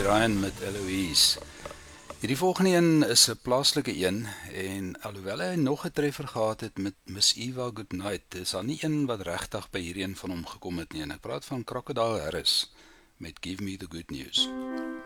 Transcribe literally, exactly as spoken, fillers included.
Brian met Eloise. Hierdie volgende een is 'n plaaslike een en alhoewel hy nog 'n treffer gehad het met Miss Eva Goodnight, is daar nie een wat regtig by hierdie een van hom gekom het nie. En ek praat van Crocodile Harris met Give Me the Good News.